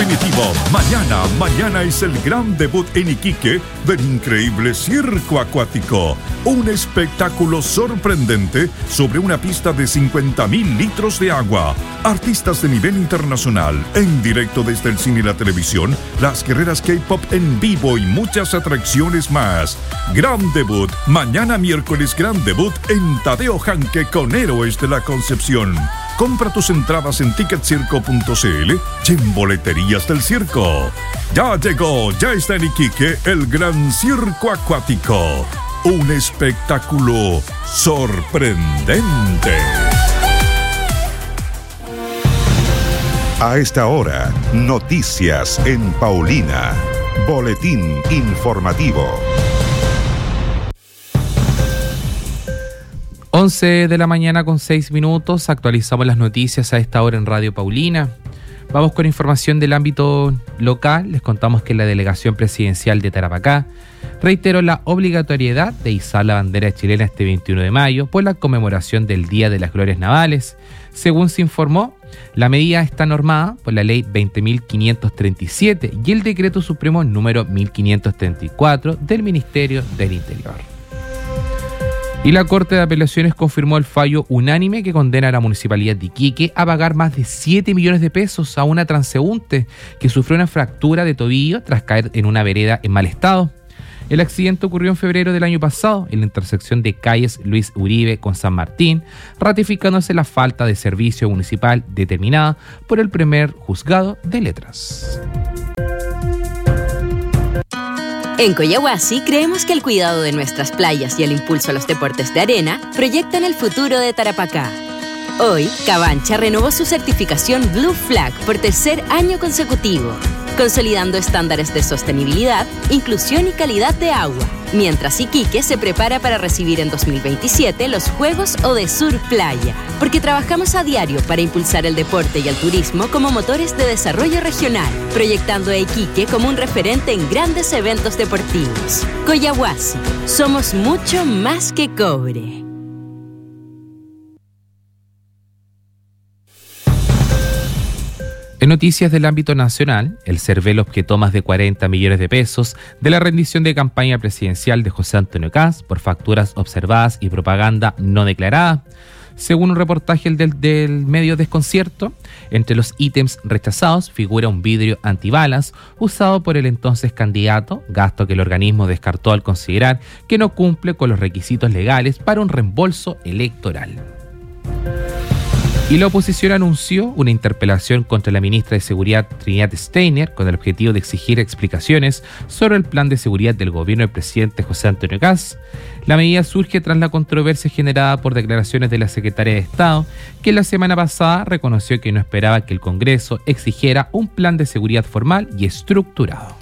definitivo. Mañana es el gran debut en Iquique del increíble circo acuático. Un espectáculo sorprendente sobre una pista de 50.000 litros de agua. Artistas de nivel internacional, en directo desde el cine y la televisión, las guerreras K-pop en vivo y muchas atracciones más. Gran debut. Mañana miércoles, gran debut en Tadeo Janque con Héroes de la Concepción. Compra tus entradas en ticketcirco.cl y en boleterías del circo. Ya llegó, ya está en Iquique el gran circo acuático. Un espectáculo sorprendente. A esta hora, noticias en Paulina. Boletín informativo. 11 de la mañana con 6 minutos, actualizamos las noticias a esta hora en Radio Paulina. Vamos con información del ámbito local. Les contamos que la delegación presidencial de Tarapacá reiteró la obligatoriedad de izar la bandera chilena este 21 de mayo por la conmemoración del Día de las Glorias Navales. Según se informó, la medida está normada por la Ley 20.537 y el Decreto Supremo número 1534 del Ministerio del Interior. Y la Corte de Apelaciones confirmó el fallo unánime que condena a la Municipalidad de Iquique a pagar más de 7 millones de pesos a una transeúnte que sufrió una fractura de tobillo tras caer en una vereda en mal estado. El accidente ocurrió en febrero del año pasado en la intersección de calles Luis Uribe con San Martín, ratificándose la falta de servicio municipal determinada por el primer juzgado de letras. En Coyahuasi creemos que el cuidado de nuestras playas y el impulso a los deportes de arena proyectan el futuro de Tarapacá. Hoy, Cabancha renovó su certificación Blue Flag por tercer año consecutivo, consolidando estándares de sostenibilidad, inclusión y calidad de agua, mientras Iquique se prepara para recibir en 2027 los Juegos Odesur Playa, porque trabajamos a diario para impulsar el deporte y el turismo como motores de desarrollo regional, proyectando a Iquique como un referente en grandes eventos deportivos. Coyahuasi, somos mucho más que cobre. En noticias del ámbito nacional, el Cervel objetó más de 40 millones de pesos de la rendición de campaña presidencial de José Antonio Kast por facturas observadas y propaganda no declarada. Según un reportaje del medio Desconcierto, entre los ítems rechazados figura un vidrio antibalas usado por el entonces candidato, gasto que el organismo descartó al considerar que no cumple con los requisitos legales para un reembolso electoral. Y la oposición anunció una interpelación contra la ministra de Seguridad Trinidad Steiner con el objetivo de exigir explicaciones sobre el plan de seguridad del gobierno del presidente José Antonio Kast. La medida surge tras la controversia generada por declaraciones de la secretaria de Estado, que la semana pasada reconoció que no esperaba que el Congreso exigiera un plan de seguridad formal y estructurado.